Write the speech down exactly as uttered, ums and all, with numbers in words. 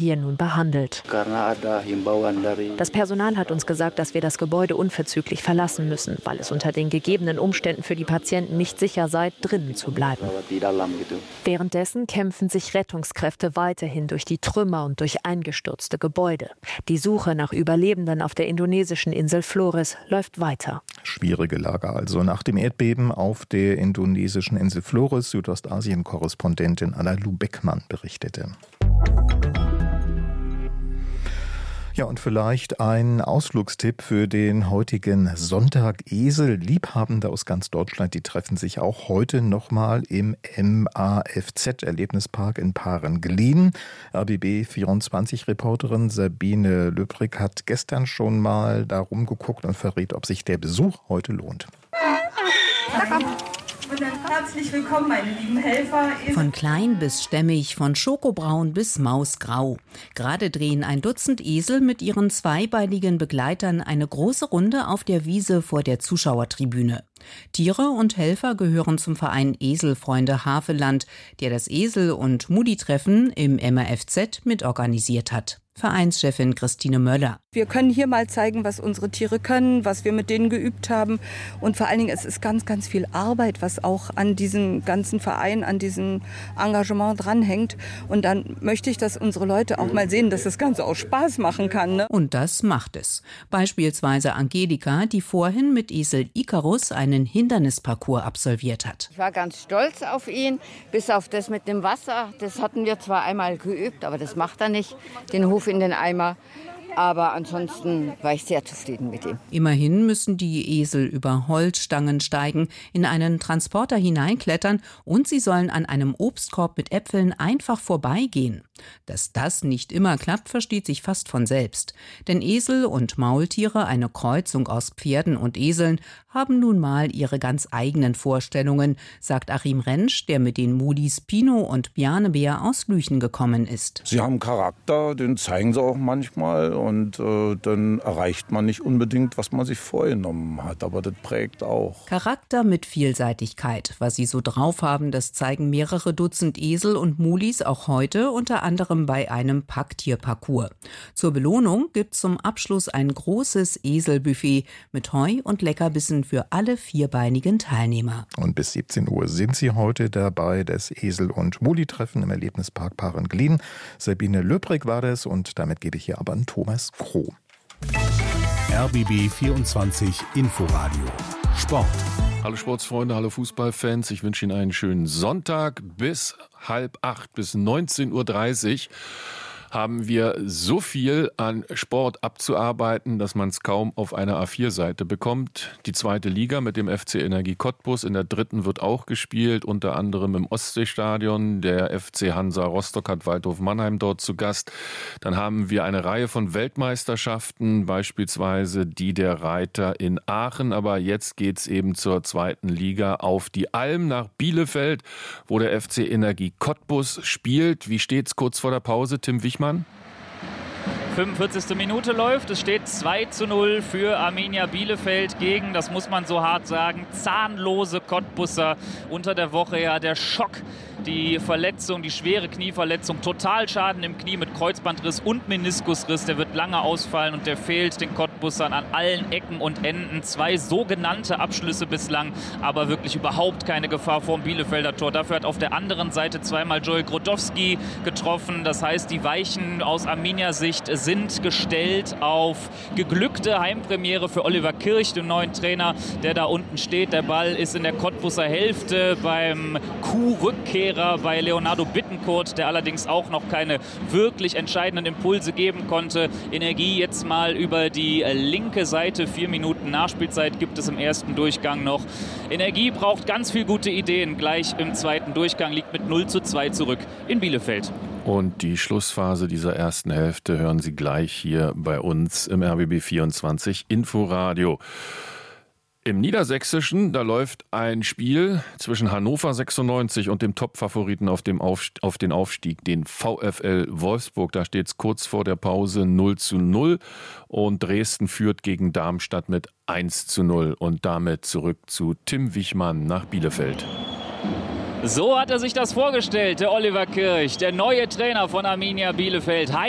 hier nun behandelt. Das Personal hat uns gesagt, dass wir das Gebäude unverzüglich verlassen müssen, weil es unter den gegebenen Umständen für die Patienten nicht sicher sei, drinnen zu bleiben. Währenddessen kämpfen sich Rettungskräfte weiterhin durch die Trümmer und durch eingestürzte Gebäude. Die Suche nach Überlebenden auf der indonesischen Insel Flores läuft weiter. Schwierige Lage also nach dem Erdbeben auf der indonesischen Insel Flores. Südostasien-Korrespondentin Anna Lubeckmann berichtete. Ja, und vielleicht ein Ausflugstipp für den heutigen Sonntag. Esel-Liebhabende aus ganz Deutschland, die treffen sich auch heute nochmal im M A F Z-Erlebnispark in Paaren-Glien. R B B vierundzwanzig-Reporterin Sabine Löbrig hat gestern schon mal da rumgeguckt und verrät, ob sich der Besuch heute lohnt. Und dann herzlich willkommen, meine lieben Helfer. Von klein bis stämmig, von schokobraun bis mausgrau. Gerade drehen ein Dutzend Esel mit ihren zweibeinigen Begleitern eine große Runde auf der Wiese vor der Zuschauertribüne. Tiere und Helfer gehören zum Verein Eselfreunde Havelland, der das Esel- und Mudi-Treffen im M A F Z mitorganisiert hat. Vereinschefin Christine Möller. Wir können hier mal zeigen, was unsere Tiere können, was wir mit denen geübt haben. Und vor allen Dingen, es ist ganz, ganz viel Arbeit, was auch an diesem ganzen Verein, an diesem Engagement dranhängt. Und dann möchte ich, dass unsere Leute auch mal sehen, dass das Ganze auch Spaß machen kann. Ne? Und das macht es. Beispielsweise Angelika, die vorhin mit Esel Icarus einen Hindernisparcours absolviert hat. Ich war ganz stolz auf ihn, bis auf das mit dem Wasser. Das hatten wir zwar einmal geübt, aber das macht er nicht. Den Hof in den Eimer. Aber ansonsten war ich sehr zufrieden mit ihm. Immerhin müssen die Esel über Holzstangen steigen, in einen Transporter hineinklettern und sie sollen an einem Obstkorb mit Äpfeln einfach vorbeigehen. Dass das nicht immer klappt, versteht sich fast von selbst. Denn Esel und Maultiere, eine Kreuzung aus Pferden und Eseln, haben nun mal ihre ganz eigenen Vorstellungen, sagt Achim Rentsch, der mit den Mudis Pino und Bjanebär aus Lüchen gekommen ist. Sie haben Charakter, den zeigen sie auch manchmal. Und äh, dann erreicht man nicht unbedingt, was man sich vorgenommen hat. Aber das prägt auch. Charakter mit Vielseitigkeit. Was sie so drauf haben, das zeigen mehrere Dutzend Esel und Mulis auch heute, unter anderem bei einem Packtierparcours. Zur Belohnung gibt es zum Abschluss ein großes Eselbuffet mit Heu und Leckerbissen für alle vierbeinigen Teilnehmer. Und bis siebzehn Uhr sind sie heute dabei, das Esel- und Muli-Treffen im Erlebnispark Paaren-Glien. Sabine Löbrig war das und damit gebe ich hier aber an Thomas Kroh. R B B vierundzwanzig Inforadio Sport. Hallo Sportsfreunde, hallo Fußballfans. Ich wünsche Ihnen einen schönen Sonntag. Bis halb acht, bis neunzehn Uhr dreißig haben wir so viel an Sport abzuarbeiten, dass man es kaum auf einer A vier Seite bekommt. Die zweite Liga mit dem F C Energie Cottbus. In der dritten wird auch gespielt, unter anderem im Ostseestadion. Der F C Hansa Rostock hat Waldhof Mannheim dort zu Gast. Dann haben wir eine Reihe von Weltmeisterschaften, beispielsweise die der Reiter in Aachen. Aber jetzt geht's eben zur zweiten Liga auf die Alm nach Bielefeld, wo der F C Energie Cottbus spielt. Wie steht's kurz vor der Pause, Tim Wichmann? fünfundvierzigste Minute läuft, es steht zwei zu null für Arminia Bielefeld gegen, das muss man so hart sagen, zahnlose Cottbusser. Unter der Woche ja der Schock, die Verletzung, die schwere Knieverletzung, Totalschaden im Knie mit Kreuzbandriss und Meniskusriss, der wird lange ausfallen und der fehlt den Cottbussern an allen Ecken und Enden. Zwei sogenannte Abschlüsse bislang, aber wirklich überhaupt keine Gefahr vor dem Bielefelder Tor. Dafür hat auf der anderen Seite zweimal Joel Grodowski getroffen, das heißt, die Weichen aus Arminia-Sicht sind gestellt auf geglückte Heimpremiere für Oliver Kirch, den neuen Trainer, der da unten steht. Der Ball ist in der Cottbusser Hälfte beim Kuh-Rückkehrer bei Leonardo Bittencourt, der allerdings auch noch keine wirklich entscheidenden Impulse geben konnte. Energie jetzt mal über die linke Seite. Vier Minuten Nachspielzeit gibt es im ersten Durchgang noch. Energie braucht ganz viele gute Ideen. Gleich im zweiten Durchgang liegt mit null zu zwei zurück in Bielefeld. Und die Schlussphase dieser ersten Hälfte hören Sie gleich hier bei uns im R B B vierundzwanzig Inforadio. Im Niedersächsischen, da läuft ein Spiel zwischen Hannover sechsundneunzig und dem Top-Favoriten auf, dem Aufst- auf den Aufstieg, den VfL Wolfsburg. Da steht es kurz vor der Pause null zu null und Dresden führt gegen Darmstadt mit eins zu null. Und damit zurück zu Tim Wichmann nach Bielefeld. So hat er sich das vorgestellt, der Oliver Kirch, der neue Trainer von Arminia Bielefeld.